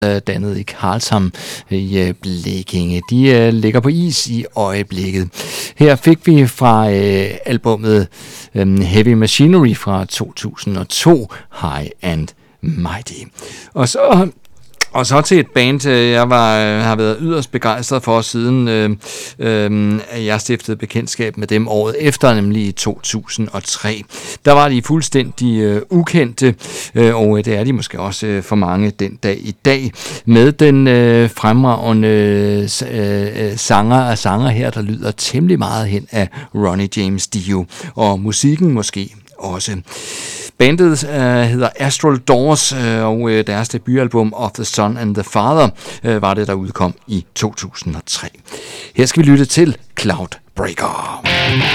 dannet i Karlshamn i Blekinge. De ligger på is i øjeblikket. Her fik vi fra albummet Heavy Machinery fra 2002, High and Mighty. Og så til et band, jeg har været yderst begejstret for, siden jeg stiftede bekendtskab med dem året efter, nemlig i 2003. Der var de fuldstændig ukendte, og det er de måske også for mange den dag i dag, med den fremragende sanger her, der lyder temmelig meget hen af Ronnie James Dio, og musikken måske også. Bandet hedder Astral Doors, og deres debutalbum Of the Son and the Father var det, der udkom i 2003. Her skal vi lytte til Cloudbreaker.